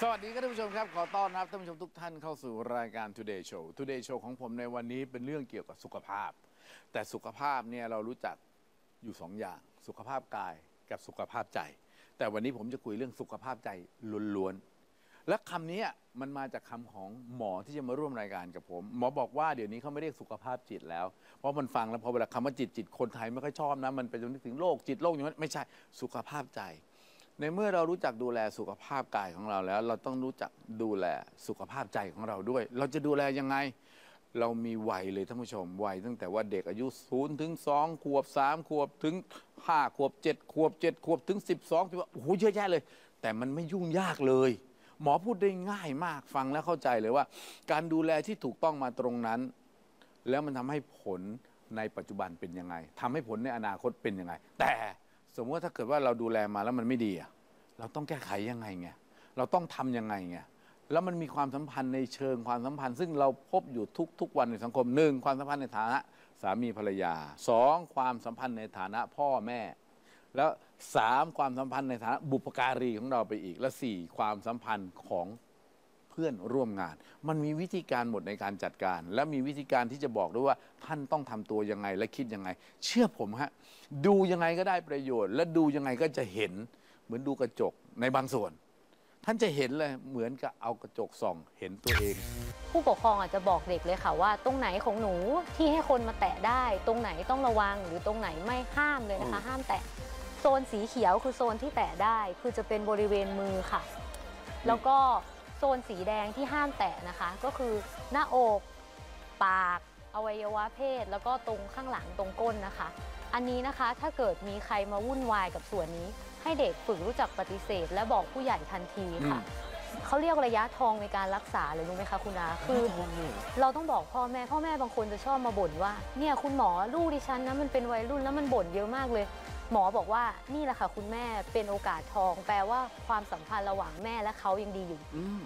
วัสดีครับท่านผู้ชมครับขอต้อนรับท่านผู้ชมทุกท่านเข้าสู่รายการ Today Show Today Show ของผมในวันนี้เป็นเรื่องเกี่ยวกับสุขภาพแต่สุขภาพเนี่ยเรารู้จักอยู่2 อย่างสุขภาพกายกับสุขภาพใจแต่วันนี้ผมจะคุยเรื่องสุขภาพใจล้วนๆและคำนี้มันมาจากคำของหมอที่จะมาร่วมรายการกับผมหมอบอกว่าเดี๋ยวนี้เขาไม่เรียกสุขภาพจิตแล้วเพราะมันฟังแล้วพอเวลาคำว่าจิตคนไทยไม่ค่อยชอบนะมันไปจนถึงโรคจิตโรคอย่างนั้นไม่ใช่สุขภาพใจในเมื่อเรารู้จักดูแลสุขภาพกายของเราแล้วเราต้องรู้จักดูแลสุขภาพใจของเราด้วยเราจะดูแลยังไงเรามีวัยเลยท่านผู้ชมวัยตั้งแต่ว่าเด็กอายุ0 ถึง 2 ขวบ 3 ขวบถึง 5 ขวบ 7 ขวบ 7 ขวบถึง 12ที่ว่าโอ้โหเยอะแยะเลยแต่มันไม่ยุ่งยากเลยหมอพูดได้ง่ายมากฟังแล้วเข้าใจเลยว่าการดูแลที่ถูกต้องมาตรงนั้นแล้วมันทำให้ผลในปัจจุบันเป็นยังไงทำให้ผลในอนาคตเป็นยังไงแต่สมมติว่าถ้าเกิดว่าเราดูแลมาแล้วมันไม่ดีเราต้องแก้ไขยังไงไงเราต้องทำยังไงไงแล้วมันมีความสัมพันธ์ในเชิงความสัมพันธ์ซึ่งเราพบอยู่ทุกวันในสังคม1ความสัมพันธ์ในฐานะสามีภรรยา2ความสัมพันธ์ในฐานะพ่อแม่แล้ว3ความสัมพันธ์ในฐานะบุพการีของเราไปอีกและ4ความสัมพันธ์ของเพื่อนร่วมงานมันมีวิธีการหมดในการจัดการและมีวิธีการที่จะบอกด้วยว่าท่านต้องทำตัวยังไงและคิดยังไงเชื่อผมฮะดูยังไงก็ได้ประโยชน์และดูยังไงก็จะเห็นเหมือนดูกระจกในบางส่วนท่านจะเห็นเลยเหมือนกับเอากระจกส่องเห็นตัวเองผู้ปกครองอาจจะบอกเด็กเลยค่ะว่าตรงไหนของหนูที่ให้คนมาแตะได้ตรงไหนต้องระวังหรือตรงไหนไม่ห้ามเลยนะคะห้ามแตะโซนสีเขียวคือโซนที่แตะได้คือจะเป็นบริเวณมือค่ะแล้วก็โซนสีแดงที่ห้ามแตะนะคะก็คือหน้าอกปากอวัยวะเพศแล้วก็ตรงข้างหลังตรงก้นนะคะอันนี้นะคะถ้าเกิดมีใครมาวุ่นวายกับส่วนนี้ให้เด็กฝึกรู้จักปฏิเสธและบอกผู้ใหญ่ทันทีค่ะเขาเรียกระยะทองในการรักษาเลยรู้ไหมคะคุณอาคือเราต้องบอกพ่อแม่บางคนจะชอบมาบ่นว่าเนี่ยคุณหมอลูกดิฉันนะมันเป็นวัยรุ่นแล้วมันบ่นเยอะมากเลยหมอบอกว่านี่แหละค่ะคุณแม่เป็นโอกาสทองแปลว่าความสัมพันธ์ระหว่างแม่และเขายังดีอยู่